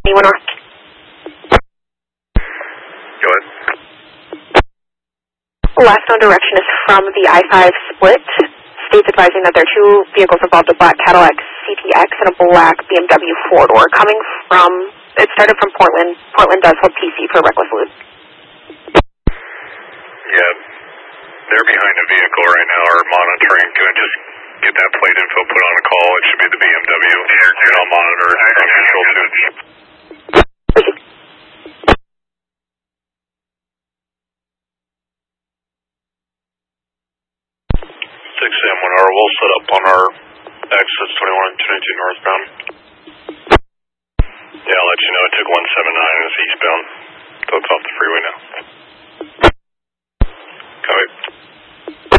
Anyone else? Go ahead. Last known direction is from the I-5 split. State's advising that there are 2 vehicles involved, a black Cadillac CTX and a black BMW 4-door. Coming from, it started from Portland. Portland does hold PC for reckless load. Yeah, they're behind a vehicle right now, or monitoring. Can I just get that plate info put on a call? It should be the BMW, and I'll monitor it from control soon. 6M1R, we'll set up on our exits 21 and 22 northbound. Yeah, I'll let you know. It took 179 and it's eastbound, so it's off the freeway now. Copy.